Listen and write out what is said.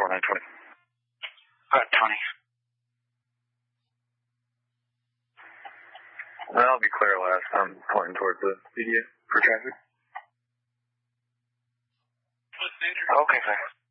4920. Tony. I'll be clear last. I'm pointing towards the PDA for traffic. Okay, sir.